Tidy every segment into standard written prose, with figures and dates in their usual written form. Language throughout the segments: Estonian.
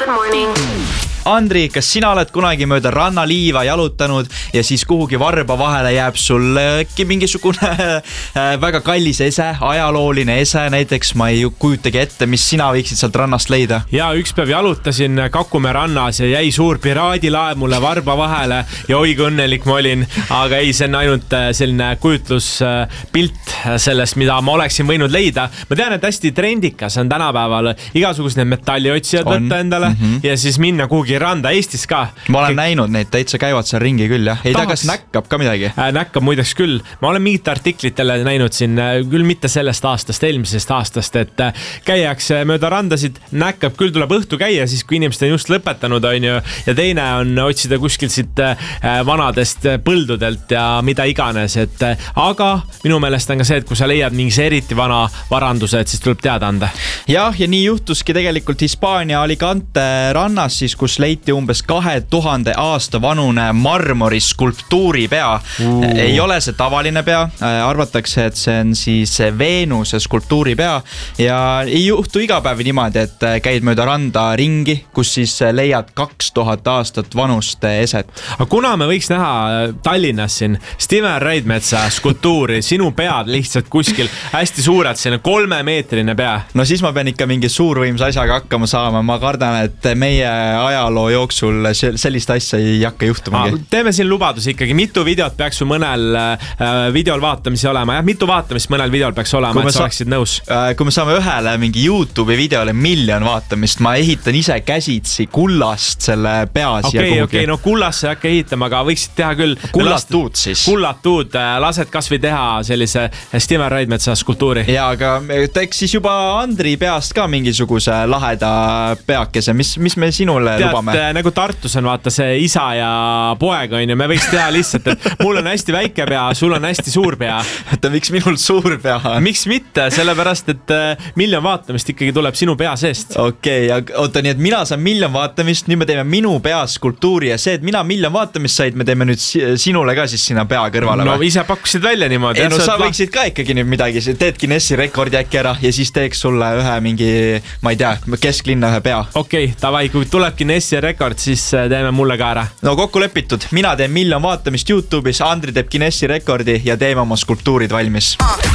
Good morning. Andri, kas sina oled kunagi mööda rannaliiva jalutanud ja siis kuhugi varba vahele jääb sul äkki mingisugune väga kallis ese, ajalooline ese näiteks, ma ei kujutagi ette, mis sina võiksid sealt rannast leida? Ja üks päev jalutasin Kakumäe rannas ja jäi suur piraadilaev mulle varba vahele ja oi kui õnnelik ma olin, aga ei, see on ainult selline kujutluspilt sellest, mida ma oleksin võinud leida. Ma tean, et hästi trendikas on tänapäeval igasugused metalliotsijad võtta endale ja siis minna kuhugi randa Eestis ka. Ma olen näinud neid, täitsa käivad seal ringi küll, jah. Ei ta kas näkkab ka midagi? Näkkab muideks küll. Ma olen mingit artiklitele näinud siin, küll mitte sellest aastast, eelmisest aastast, et käiakse mööda randasid, näkkab, küll tuleb õhtu käia, siis kui inimesed on just lõpetanud, on ju, ja teine on otsida kuskilt siit vanadest põldudelt ja mida iganes, et aga minu meelest on ka see, et kui sa leiad mingis eriti vana varanduse, et siis tuleb teada anda. Jah, ja nii juhtuski tegelikult Hispaania Alicante rannas, siis kus leiti umbes 2000 aasta vanune marmoriskulptuuri pea. Ei ole see tavaline pea, arvatakse, et see on siis Veenuse skulptuuri pea ja ei juhtu iga päev niimoodi, et käid mööda randa ringi, kus siis leiad 2000 aastat vanust eset. Aga kuna me võiks näha Tallinnas siin Steven Raidmetsa skulptuuri, sinu pead lihtsalt kuskil hästi suurelt, selline 3-meetrine pea? No siis ma pean ikka mingi suurvõimsa asjaga hakkama saama, ma kardan, et meie ajaloo jooksul sellist asja ei hakka juhtumagi. Teeme siin lubadus ikkagi, mitu videot peaks su mõnel videol vaatamisi olema, jah, mitu vaatamist mõnel videol peaks olema, et sa oleksid nõus? Kui me saame ühele mingi YouTube'i videole 1 miljon vaatamist, ma ehitan ise käsitsi kullast selle pea siia kuhugi. Okei, no kullast sa ei hakka ehitama, aga võiksid teha küll. Kullatuud siis. Kullatuud, lased kas või teha sellise Steven Raidmetsa skulptuuri. Ja, aga teeks siis juba Andri peast ka mingisuguse laheda peakese, mis me sinule lubame? Nagu Tartus on vaata see isa ja poeg on ja me võiks teha lihtsalt, et mul on hästi väike pea, sul on hästi suur pea. Et miks minul suur pea on? Miks mitte, sellepärast, et 1 miljon vaatamist ikkagi tuleb sinu pea seest. Okei, oota, nii et mina saan 1 miljon vaatamist, nüüd me teeme minu pea skulptuuri ja see, et mina 1 miljon vaatamist said, me teeme nüüd sinule ka siis sinna pea kõrvale. No ise pakkusid välja niimoodi. Ei, no sa võiksid ka ikkagi nüüd midagi, teed Guinessi rekordi äkki ära ja siis teeks sulle ühe mingi, ma ei tea, kesklinna ühe pea. Okei, tavai, kui tuleb Guinessi rekord, siis teeme mulle ka ära. No kokku lepitud, mina teen 1 miljon vaatamist YouTube'is, Andri teeb Guinessi rekordi ja teeme oma skulptuurid valmis.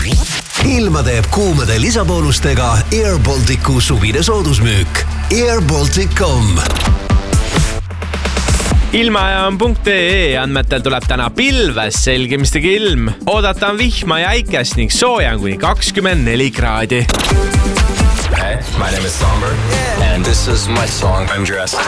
Ilma teeb kuumade lisaboonustega Air Balticu suvine soodusmüük. airbaltic.com Ilmajaam.ee andmetel tuleb täna pilves selgimistega ilm. Oodata on vihma ja äikest ning sooja kuni 24 kraadi. Hey, my name is Somber and this is my song I'm Dressed.